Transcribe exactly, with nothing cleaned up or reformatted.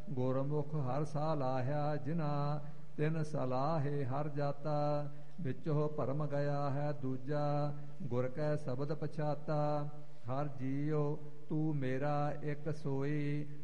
ਗੁਰਮੁਖ ਹਰ ਸਾਲਾਹਿਆ ਜਿਨਾ ਤਿਨ ਸਲਾਹੇ ਹਰ ਜਾਤਾ ਵਿੱਚੋ ਭਰਮ ਗਿਆ ਹੈ ਦੂਜਾ ਗੁਰ ਕੈ ਸ਼ਬਦ ਪਛਾਤਾ ਹਰ ਜੀਉ ਤੂੰ ਮੇਰਾ ਇੱਕ ਸੋਈ